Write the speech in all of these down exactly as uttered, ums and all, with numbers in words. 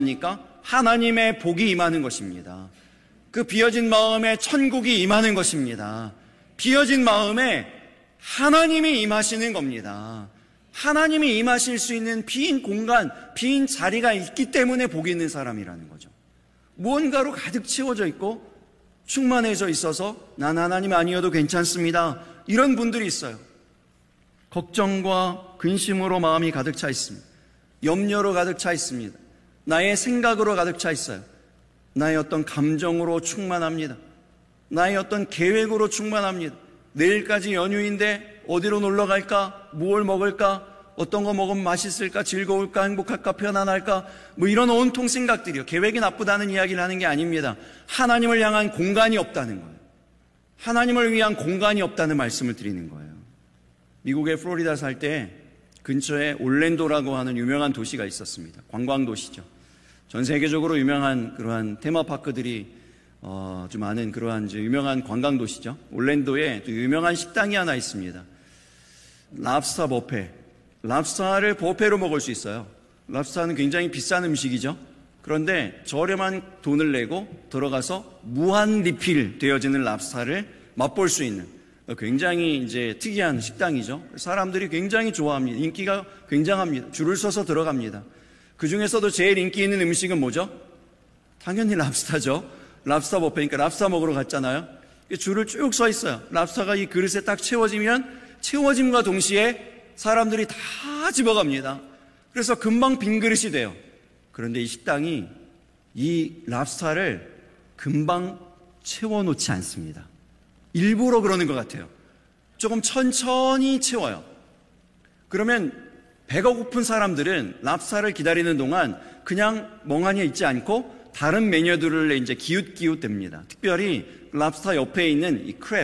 뭡니까? 하나님의 복이 임하는 것입니다. 그 비어진 마음에 천국이 임하는 것입니다. 비어진 마음에 하나님이 임하시는 겁니다. 하나님이 임하실 수 있는 빈 공간, 빈 자리가 있기 때문에 복이 있는 사람이라는 거죠. 무언가로 가득 채워져 있고 충만해져 있어서 난 하나님 아니어도 괜찮습니다, 이런 분들이 있어요. 걱정과 근심으로 마음이 가득 차 있습니다. 염려로 가득 차 있습니다. 나의 생각으로 가득 차 있어요. 나의 어떤 감정으로 충만합니다. 나의 어떤 계획으로 충만합니다. 내일까지 연휴인데 어디로 놀러 갈까? 무엇을 먹을까? 어떤 거 먹으면 맛있을까? 즐거울까? 행복할까? 편안할까? 뭐 이런 온통 생각들이요. 계획이 나쁘다는 이야기를 하는 게 아닙니다. 하나님을 향한 공간이 없다는 거예요. 하나님을 위한 공간이 없다는 말씀을 드리는 거예요. 미국의 플로리다 살 때 근처에 올랜도라고 하는 유명한 도시가 있었습니다. 관광도시죠. 전 세계적으로 유명한 그러한 테마파크들이 어, 좀 많은 그러한 유명한 관광도시죠. 올랜도에 또 유명한 식당이 하나 있습니다. 랍스터 버페. 랍스터를 버페로 먹을 수 있어요. 랍스터는 굉장히 비싼 음식이죠. 그런데 저렴한 돈을 내고 들어가서 무한 리필 되어지는 랍스터를 맛볼 수 있는 굉장히 이제 특이한 식당이죠. 사람들이 굉장히 좋아합니다. 인기가 굉장합니다. 줄을 서서 들어갑니다. 그 중에서도 제일 인기 있는 음식은 뭐죠? 당연히 랍스터죠. 랍스터 버페니까 랍스터 먹으러 갔잖아요. 줄을 쭉 서 있어요. 랍스터가 이 그릇에 딱 채워지면 채워짐과 동시에 사람들이 다 집어갑니다. 그래서 금방 빈 그릇이 돼요. 그런데 이 식당이 이 랍스터를 금방 채워놓지 않습니다. 일부러 그러는 것 같아요. 조금 천천히 채워요. 그러면 배가 고픈 사람들은 랍스터를 기다리는 동안 그냥 멍하니 있지 않고 다른 메뉴들을 이제 기웃기웃댑니다. 특별히 랍스터 옆에 있는 이 크랩,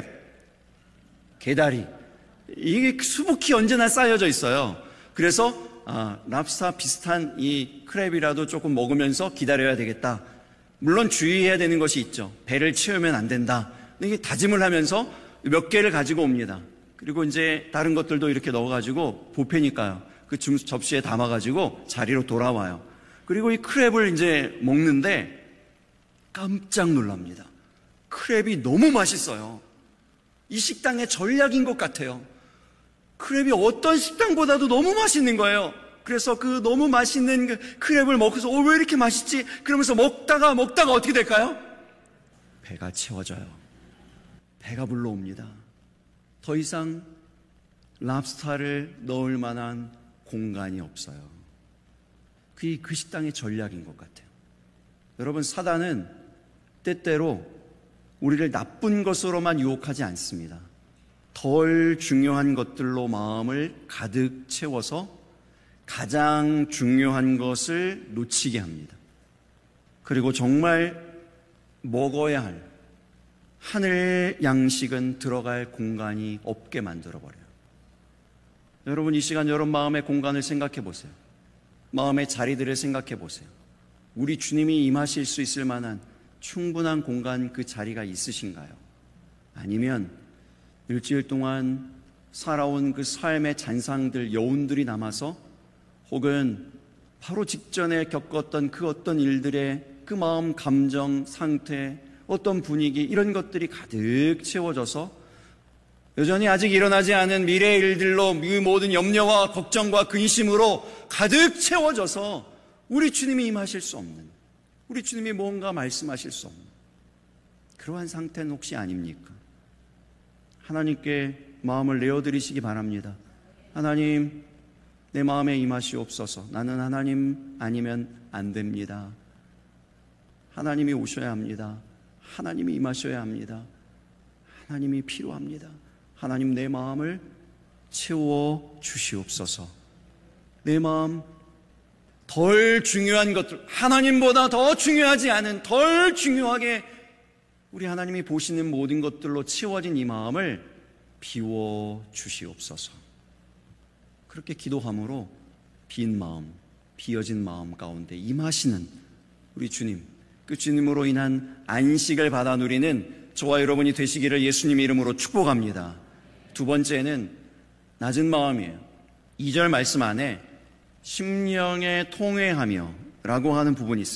게다리, 이게 수북히 언제나 쌓여져 있어요. 그래서 아, 랍스터 비슷한 이 크랩이라도 조금 먹으면서 기다려야 되겠다. 물론 주의해야 되는 것이 있죠. 배를 채우면 안 된다. 이게 다짐을 하면서 몇 개를 가지고 옵니다. 그리고 이제 다른 것들도 이렇게 넣어가지고 뷔페니까요. 그 접시에 담아가지고 자리로 돌아와요. 그리고 이 크랩을 이제 먹는데 깜짝 놀랍니다. 크랩이 너무 맛있어요. 이 식당의 전략인 것 같아요. 크랩이 어떤 식당보다도 너무 맛있는 거예요. 그래서 그 너무 맛있는 그 크랩을 먹고서 어, 왜 이렇게 맛있지? 그러면서 먹다가 먹다가 어떻게 될까요? 배가 채워져요. 배가 불러옵니다. 더 이상 랍스터를 넣을 만한 공간이 없어요. 그게 그 식당의 전략인 것 같아요. 여러분, 사단은 때때로 우리를 나쁜 것으로만 유혹하지 않습니다. 덜 중요한 것들로 마음을 가득 채워서 가장 중요한 것을 놓치게 합니다. 그리고 정말 먹어야 할 하늘 양식은 들어갈 공간이 없게 만들어버려요. 여러분, 이 시간 여러분 마음의 공간을 생각해 보세요. 마음의 자리들을 생각해 보세요. 우리 주님이 임하실 수 있을 만한 충분한 공간, 그 자리가 있으신가요? 아니면 일주일 동안 살아온 그 삶의 잔상들, 여운들이 남아서 혹은 바로 직전에 겪었던 그 어떤 일들의 그 마음, 감정, 상태, 어떤 분위기, 이런 것들이 가득 채워져서 여전히 아직 일어나지 않은 미래의 일들로 이 모든 염려와 걱정과 근심으로 가득 채워져서 우리 주님이 임하실 수 없는, 우리 주님이 뭔가 말씀하실 수 없는 그러한 상태는 혹시 아닙니까? 하나님께 마음을 내어드리시기 바랍니다. 하나님, 내 마음에 임하시옵소서. 나는 하나님 아니면 안 됩니다. 하나님이 오셔야 합니다. 하나님이 임하셔야 합니다. 하나님이 필요합니다. 하나님, 내 마음을 채워 주시옵소서. 내 마음, 덜 중요한 것들, 하나님보다 더 중요하지 않은, 덜 중요하게 우리 하나님이 보시는 모든 것들로 채워진 이 마음을 비워 주시옵소서. 그렇게 기도함으로 빈 마음, 비어진 마음 가운데 임하시는 우리 주님, 그 주님으로 인한 안식을 받아 누리는 저와 여러분이 되시기를 예수님의 이름으로 축복합니다. 두 번째는 낮은 마음이에요. 이 절 말씀 안에 심령에 통회하며 라고 하는 부분이 있습니다.